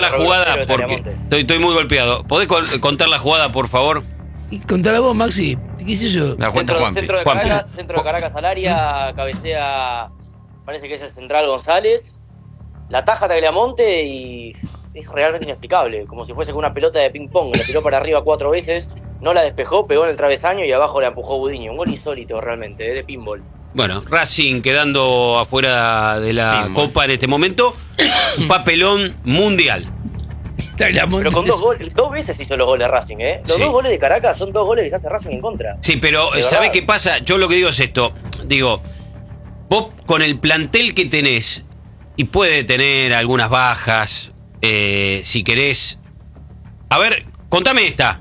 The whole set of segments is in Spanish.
la jugada? Porque estoy muy golpeado. ¿Podés contar la jugada, por favor? Y contala vos, Maxi. ¿Qué sé yo? La cuenta Juanpi. Centro de Caracas al área, cabecea, parece que es el central González. La taja Tagliamonte y es realmente inexplicable. Como si fuese con una pelota de ping-pong. La tiró para arriba 4 veces, no la despejó, pegó en el travesaño y abajo la empujó Budiño. Un gol insólito realmente, de pinball. Bueno, Racing quedando afuera de la Copa en este momento. Un papelón mundial. Pero con 2 goles, 2 veces hizo los goles Racing, ¿eh? Los 2 goles de Caracas son 2 goles que se hace Racing en contra. Sí, pero ¿sabés qué pasa? Yo lo que digo es esto. Digo, vos con el plantel que tenés, y puede tener algunas bajas, si querés. A ver, contame esta.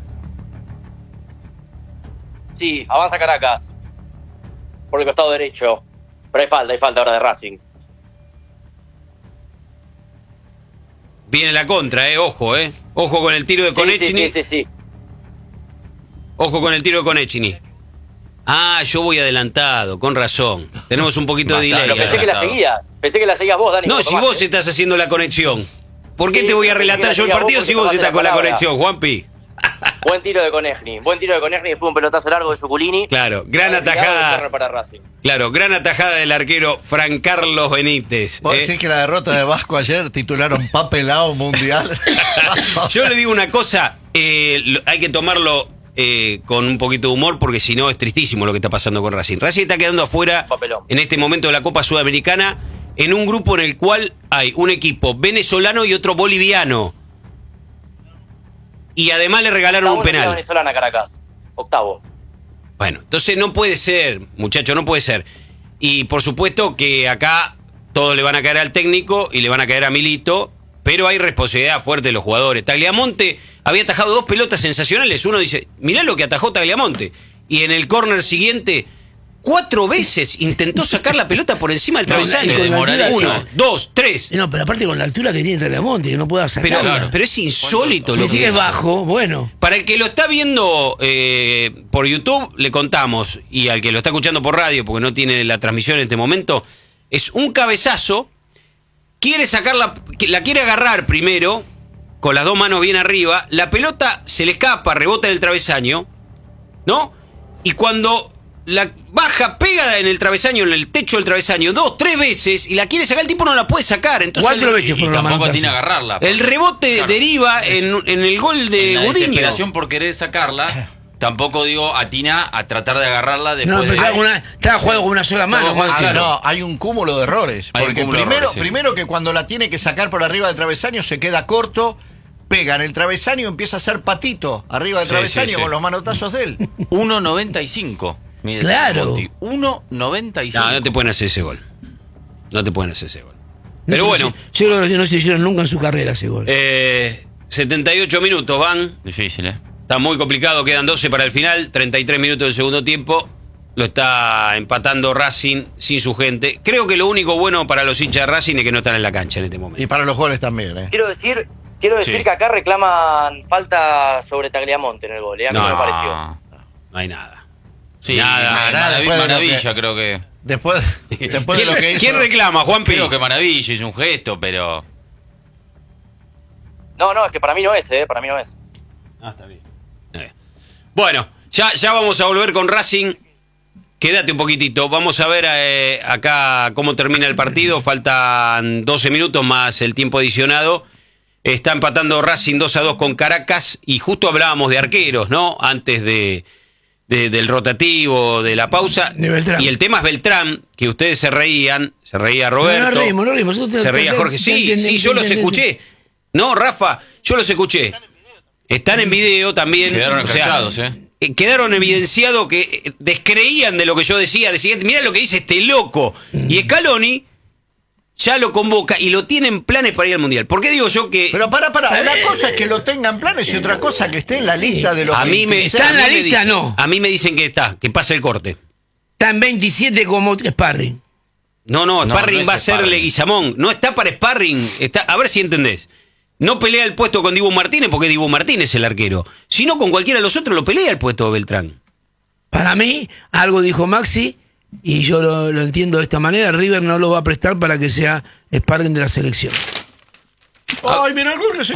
Sí, avanza Caracas. Por el costado derecho. Pero hay falta ahora de Racing. Viene la contra, ojo, Ojo con el tiro de Konechny. Sí. Ojo con el tiro de Konechny. Ah, yo voy adelantado, con razón. Tenemos un poquito de delay. Pero pensé que la seguías vos, Dani. No, si vos estás haciendo la conexión. ¿Por qué te voy a relatar yo el partido si vos estás con la conexión, Juanpi? Buen tiro de Konechny, después un pelotazo largo de Suculini. Claro, gran atajada. Claro, gran atajada del arquero Fran Carlos Benítez. ¿Vos decís que la derrota de Vasco ayer titularon papelado mundial? Yo le digo una cosa, hay que tomarlo con un poquito de humor porque si no es tristísimo lo que está pasando con Racing. Racing está quedando afuera en este momento de la Copa Sudamericana en un grupo en el cual hay un equipo venezolano y otro boliviano. Y además le regalaron un penal. Venezolana Caracas, octavo. Bueno, entonces no puede ser, muchacho, no puede ser. Y por supuesto que acá todos le van a caer al técnico y le van a caer a Milito, pero hay responsabilidad fuerte de los jugadores. Tagliamonte había atajado 2 pelotas sensacionales. Uno dice, mirá lo que atajó Tagliamonte. Y en el córner siguiente, 4 veces intentó sacar la pelota por encima del travesaño. 1, 2, 3. No, pero aparte con la altura que tiene Tagliamonte, que no pueda sacarla. Pero es insólito. Me sigue bajo, bueno. Para el que lo está viendo por YouTube, le contamos, y al que lo está escuchando por radio, porque no tiene la transmisión en este momento, es un cabezazo, quiere sacarla, la quiere agarrar primero, con las 2 manos bien arriba, la pelota se le escapa, rebota en el travesaño, ¿no? Y cuando la baja, pega en el travesaño, en el techo del travesaño, 2, 3 veces, y la quiere sacar, el tipo no la puede sacar. Entonces 4 veces fueron las manos. Tampoco tiene que agarrarla. El rebote deriva en el gol de la Budiño. Desesperación por querer sacarla, tampoco atina a tratar de agarrarla después. No, pero estaba jugando con una sola mano. No, hay un cúmulo de errores. Porque primero que cuando la tiene que sacar por arriba del travesaño se queda corto, pega en el travesaño y empieza a hacer patito arriba del travesaño con los manotazos de él. 1.95. Claro. 1.95. No te pueden hacer ese gol. Pero bueno. Yo creo que no se hicieron nunca en su carrera ese gol. 78 minutos van. Difícil, Está muy complicado, quedan 12 para el final, 33 minutos del segundo tiempo. Lo está empatando Racing sin su gente. Creo que lo único bueno para los hinchas de Racing es que no están en la cancha en este momento. Y para los goles también, Quiero decir que acá reclaman falta sobre Tagliamonte en el gol, A mí no me pareció. No hay nada. Sí, nada, Maravilla, creo que. Después de lo que hizo. ¿Quién reclama, Juanpi? Creo que Maravilla hizo un gesto, pero. No, es que para mí no es, para mí no es. Ah, está bien. Bueno, ya vamos a volver con Racing. Quédate un poquitito. Vamos a ver acá cómo termina el partido. Faltan 12 minutos más el tiempo adicionado. Está empatando Racing 2-2 con Caracas. Y justo hablábamos de arqueros, ¿no? Antes del rotativo, de la pausa. De Beltrán. Y el tema es Beltrán, que ustedes se reía Roberto. No reímos. Se reía Jorge. Sí, yo los escuché. No, Rafa, yo los escuché. Están en video también. Quedaron enganchados, Quedaron evidenciado que descreían de lo que yo decía. Decían, mirá lo que dice este loco. Y Scaloni ya lo convoca y lo tiene en planes para ir al Mundial. ¿Por qué digo yo que...? Pero para. Una cosa es que lo tengan planes y otra cosa que esté en la lista de los... ¿Está en la lista? No. A mí me dicen que pase el corte. Está en 27 como sparring. No, sparring va a ser Leguizamón. No está para sparring. A ver si entendés. No pelea el puesto con Dibu Martínez porque Dibu Martínez es el arquero. Sino con cualquiera de los otros lo pelea el puesto de Beltrán. Para mí, algo dijo Maxi, y yo lo entiendo de esta manera, River no lo va a prestar para que sea sparring de la selección. Ay, mira el gol que se